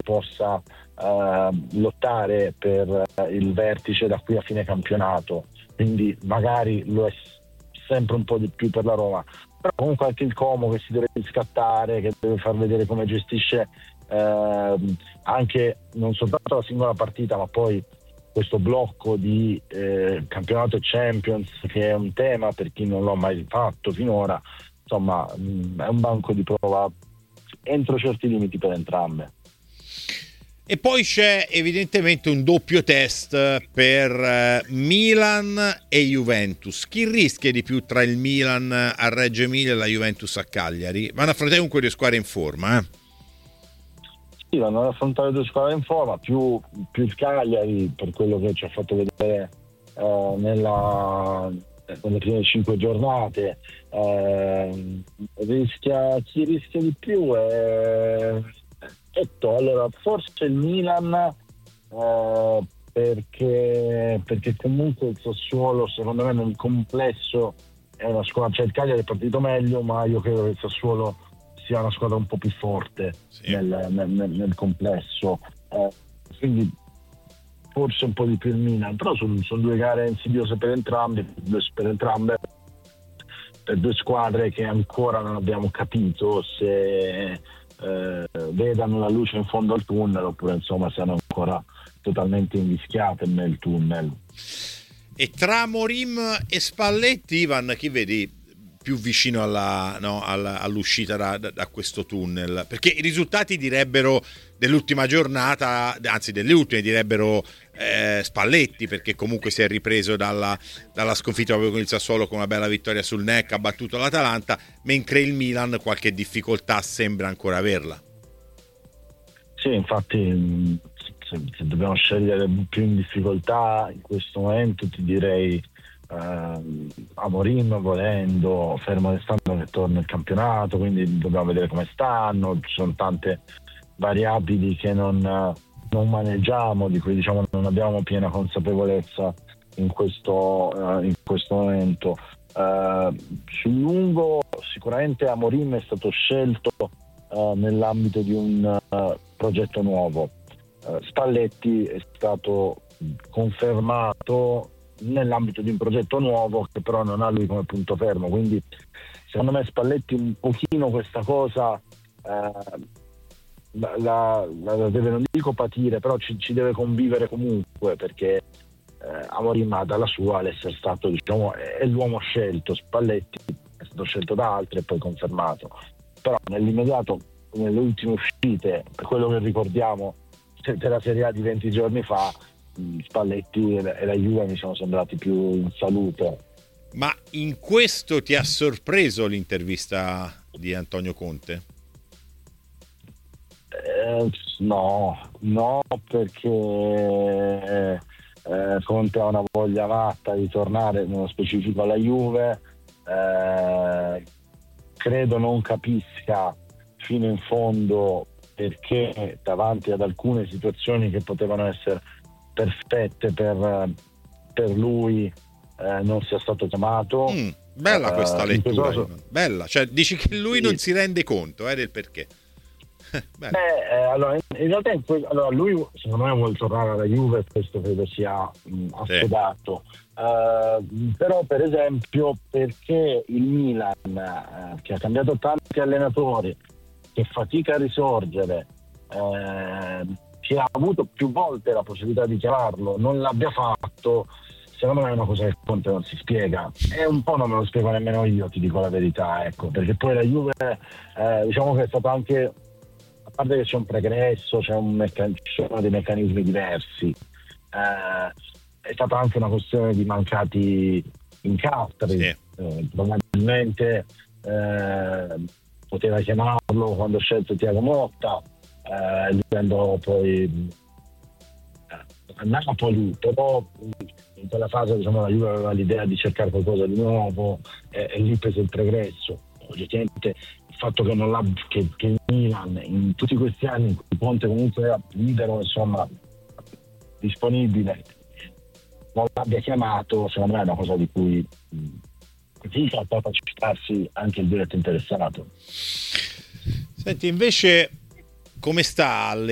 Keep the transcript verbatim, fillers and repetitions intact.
possa eh, lottare per il vertice da qui a fine campionato, quindi magari lo è sempre un po' di più per la Roma, però comunque anche il Como che si deve riscattare, che deve far vedere come gestisce eh, anche non soltanto la singola partita, ma poi questo blocco di eh, campionato e Champions, che è un tema per chi non l'ha mai fatto finora. Insomma, mh, è un banco di prova entro certi limiti per entrambe. E poi c'è evidentemente un doppio test per eh, Milan e Juventus. Chi rischia di più tra il Milan a Reggio Emilia e la Juventus a Cagliari? Vanno a affrontare comunque due squadre in forma, eh? Sì, vanno ad affrontare due squadre in forma, più, più il Cagliari, per quello che ci ha fatto vedere eh, nella, nelle prime cinque giornate. Eh, rischia, chi rischia di più è... Ecco, allora forse il Milan eh, perché, perché comunque il Sassuolo secondo me nel complesso è una squadra, cioè il Cagliari è partito meglio, ma io credo che il Sassuolo sia una squadra un po' più forte, sì, nel, nel, nel complesso, eh, quindi forse un po' di più il Milan, però sono, sono due gare insidiose per entrambi, per entrambe, per due squadre che ancora non abbiamo capito se Eh, vedano la luce in fondo al tunnel oppure insomma siano ancora totalmente invischiate nel tunnel. E tra Amorim e Spalletti, Ivan, chi vedi più vicino alla, no, alla, all'uscita da, da, da questo tunnel? Perché i risultati direbbero dell'ultima giornata, anzi delle ultime direbbero eh, Spalletti, perché comunque si è ripreso dalla, dalla sconfitta proprio con il Sassuolo con una bella vittoria sul N E C, ha battuto l'Atalanta, mentre il Milan qualche difficoltà sembra ancora averla. Sì, infatti se, se dobbiamo scegliere più in difficoltà in questo momento ti direi eh, Amorim, volendo, fermo restando che torna il campionato, quindi dobbiamo vedere come stanno, ci sono tante variabili che non, non maneggiamo, di cui diciamo non abbiamo piena consapevolezza in questo, uh, in questo momento. Uh, sul lungo sicuramente Amorim è stato scelto uh, nell'ambito di un uh, progetto nuovo. Uh, Spalletti è stato confermato nell'ambito di un progetto nuovo che però non ha lui come punto fermo, quindi secondo me Spalletti un pochino questa cosa uh, La, la, la deve, non dico patire, però ci, ci deve convivere comunque, perché eh, Amorim ha dalla sua l'essere stato, diciamo, è, è l'uomo scelto. Spalletti è stato scelto da altri e poi confermato, però nell'immediato, nelle ultime uscite, per quello che ricordiamo della Serie A di venti giorni fa, Spalletti e la, e la Juve mi sono sembrati più in salute. Ma in questo ti ha sorpreso l'intervista di Antonio Conte? Eh, no, no, perché eh, Conte ha una voglia matta di tornare, nello specifico alla Juve. Eh, credo non capisca fino in fondo perché davanti ad alcune situazioni che potevano essere perfette per, per lui eh, non sia stato chiamato. Mm, bella questa eh, lettura, caso, bella, cioè dici che lui sì. non si rende conto eh, del perché. Beh, eh, allora, in realtà in que- allora, lui secondo me vuole tornare alla Juve, questo credo sia mh, assodato. Sì. Uh, però per esempio perché il Milan, uh, che ha cambiato tanti allenatori, che fatica a risorgere, uh, che ha avuto più volte la possibilità di chiamarlo, non l'abbia fatto, secondo me è una cosa che Conte non si spiega, e un po' non me lo spiego nemmeno io, ti dico la verità, ecco, perché poi la Juve uh, diciamo che è stato anche, a parte che c'è un pregresso, c'è un meccan- ci sono dei meccanismi diversi, eh, è stata anche una questione di mancati incastri. Sì. Eh, probabilmente eh, poteva chiamarlo quando ha scelto Thiago Motta, eh, lui andò poi a Napoli, però in quella fase diciamo la Juve aveva l'idea di cercare qualcosa di nuovo e, e lì prese il pregresso. Oggettivamente il fatto che non l'ha, che, che il Milan in tutti questi anni in cui Conte comunque era libero, insomma, disponibile, non l'abbia chiamato, secondo me è una cosa di cui così fa parteciparsi anche il diretto interessato. Senti, invece come sta